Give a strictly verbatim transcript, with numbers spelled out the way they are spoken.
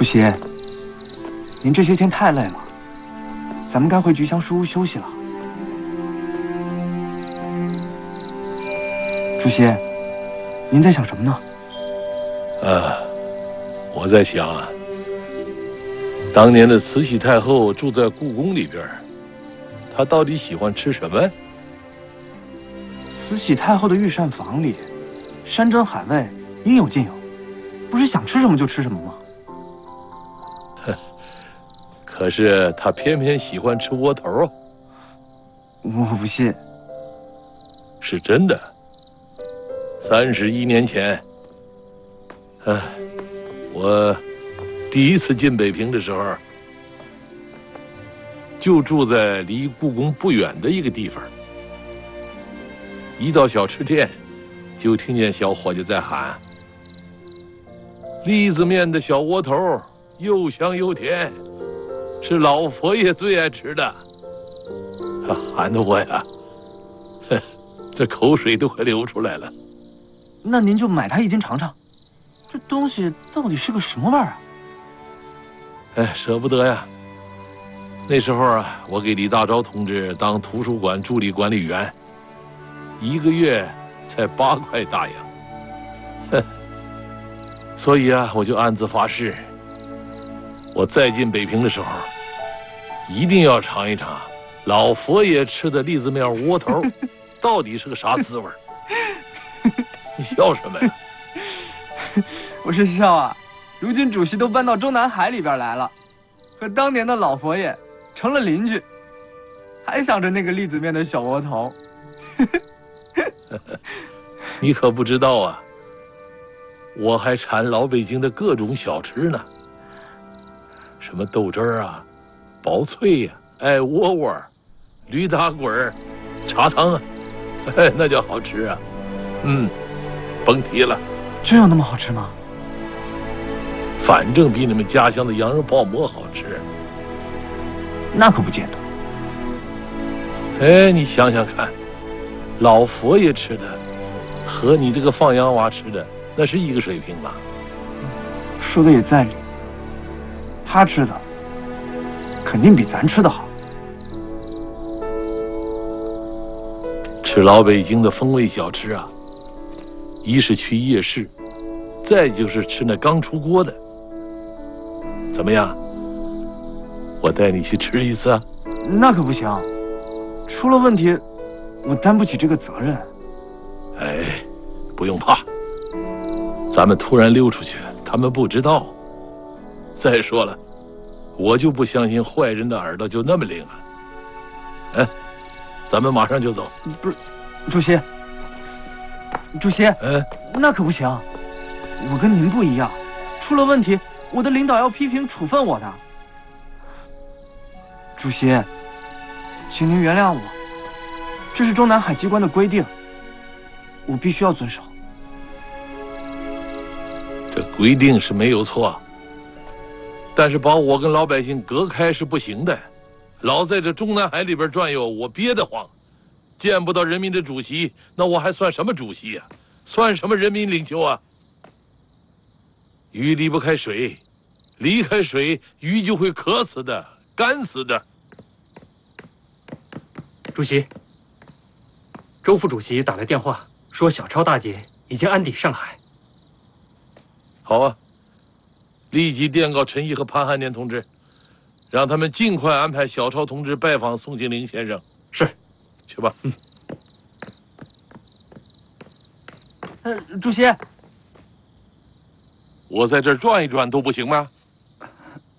主席，您这些天太累了，咱们该回菊香书屋休息了。主席，您在想什么呢？ 啊，我在想啊，当年的慈禧太后住在故宫里边，她到底喜欢吃什么？ 慈禧太后的御膳房里，山珍海味应有尽有，不是想吃什么就吃什么吗？ 可是她偏偏喜欢吃窝头。 我不信。 是真的。三十一年前，哎，我第一次进北平的时候，就住在离故宫不远的一个地方。一到小吃店，就听见小伙计在喊：“栗子面的小窝头，又香又甜，是老佛爷最爱吃的。”喊得我呀，呵，这口水都快流出来了。 那您就买它一斤尝尝，这东西到底是个什么味儿啊？ 哎，舍不得呀。那时候啊，我给李大钊同志当图书馆助理管理员，一个月才八块大洋。哼，所以啊，我就暗自发誓，我再进北平的时候，一定要尝一尝老佛爷吃的栗子面窝头到底是个啥滋味。你笑什么呀？ 我是笑啊，如今主席都搬到中南海里边来了，和当年的老佛爷成了邻居，还想着那个栗子面的小窝头。 你可不知道啊，我还馋老北京的各种小吃呢，什么豆汁儿啊、薄脆呀、啊、爱窝窝、驴打滚、茶汤啊，哎，那叫好吃啊！嗯，甭提了。 真有那么好吃吗？ 反正比你们家乡的羊肉泡馍好吃。 那可不见得。 哎，你想想看，老佛爷吃的和你这个放羊娃吃的那是一个水平吗？ 说的也在理，他吃的肯定比咱吃的好。 吃老北京的风味小吃啊，一是去夜市，再就是吃那刚出锅的。怎么样？我带你去吃一次啊？ 那可不行，出了问题，我担不起这个责任。 哎，不用怕，咱们突然溜出去，他们不知道。再说了，我就不相信坏人的耳朵就那么灵啊！哎，咱们马上就走。 不是，主席，主席， 哎， 那可不行，我跟您不一样，出了问题，我的领导要批评处分我的。主席，请您原谅我，这是中南海机关的规定，我必须要遵守。 这规定是没有错，但是把我跟老百姓隔开是不行的。老在这中南海里边转悠，我憋得慌，见不到人民的主席，那我还算什么主席呀？算什么人民领袖啊？鱼离不开水，离开水，鱼就会渴死的，干死的。 主席，周副主席打来电话，说小超大姐已经安抵上海。 好啊，立即电告陈毅和潘汉年同志，让他们尽快安排小超同志拜访宋庆龄先生。 是， 去吧。 嗯。 呃，主席， 我在这儿转一转都不行吗？